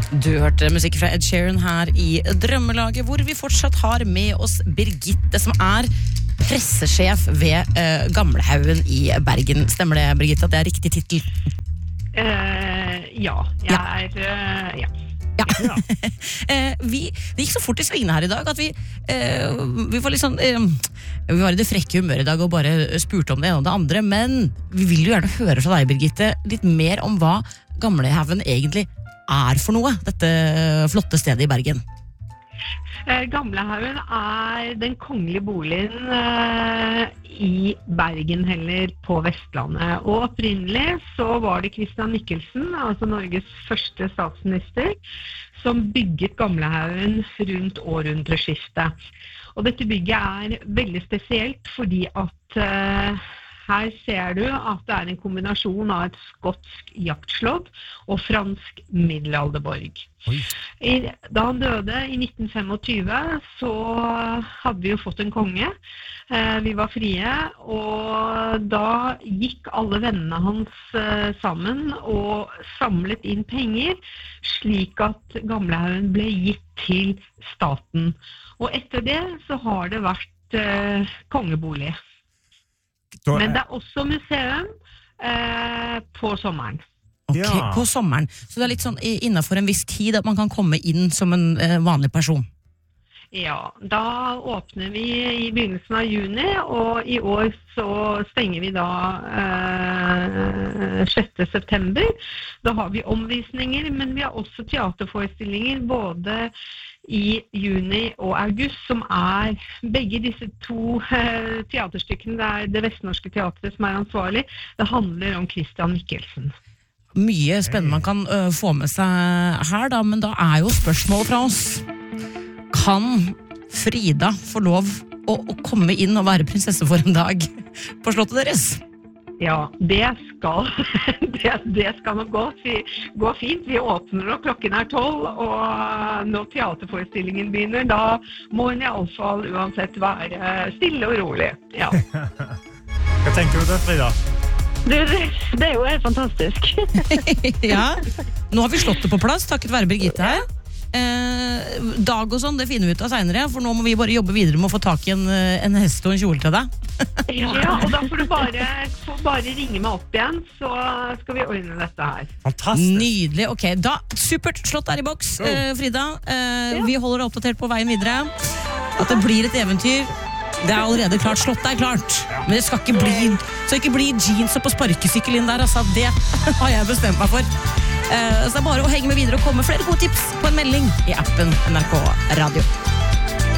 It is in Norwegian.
Du hørte musikk fra Ed Sheeran her i Drømmelaget, hvor vi fortsatt har med oss Birgitte, som er pressesjef ved Gamlehaugen i Bergen. Stemmer det, Birgitte, at det er riktig titel? Ja, jeg er... ja. Det gikk så fort i svingene her i dag at vi var litt sånn vi var i det frekke humøret i dag og bare spurte om det ene og det andre, men vi vil jo gjerne høre fra deg, Birgitte, litt mer om hva Gamlehaugen egentlig er for noe, dette flotte stedet i Bergen. Gamlehaugen er den kongelige boligen i Bergen, heller på Vestlandet. Og opprinnelig så var det Christian Michelsen, altså Norges første statsminister, som bygget Gamlehaugen rundt århundreskiftet. Og dette bygget er veldig spesielt fordi at her ser du at det er en kombinasjon av et skotsk jaktslott og fransk middelalderborg. Da han døde i 1925 så hadde vi jo fått en konge. Vi var frie, og da gikk alle vennene hans sammen og samlet inn penger, slik at Gamlehaugen ble gitt til staten. Og etter det så har det vært kongebolig. Men det er også museum på sommeren. Ok, på sommeren. Så det er litt sånn innenfor en viss tid at man kan komme inn som en vanlig person? Ja, da åpner vi i begynnelsen av juni, og i år så stenger vi da 6. september. Da har vi omvisninger, men vi har også teaterforestillinger både i juni og august, som er begge disse to teaterstykkene. Det er Det Vestnorske Teatret som er ansvarlig. Det handler om Christian Michelsen. Mye spennende man kan få med seg her da, men da er jo spørsmålet fra oss. Kan Frida få lov å komme inn og være prinsesse for en dag på slottet deres? Ja, det skal nok gå fint. Vi åpner når klokken er 12, og når teaterforestillingen begynner, da må hun i alle fall uansett være stille og rolig. Ja. Hva tenker du da, Frida? Det er jo helt fantastisk. Ja, nå har vi slottet på plass, takket være Birgitte her. Dag og sånn, det finner vi ut av senere, for nå må vi bare jobbe videre med å få tak i en hest og en kjole til deg. Ja, og da får du bare ringe meg opp igjen, så skal vi ordne dette her. Fantastisk. Nydelig, ok, da, supert, slott er i boks, Frida. Vi holder deg oppdatert på veien videre. At det blir et eventyr. Det er allerede klart, slottet er klart. Men det skal ikke bli jeans og på sparkesykkel inn der, altså. Det har jeg bestemt meg for. Så det er bare å henge med videre og komme med flere gode tips på en melding i appen NRK Radio.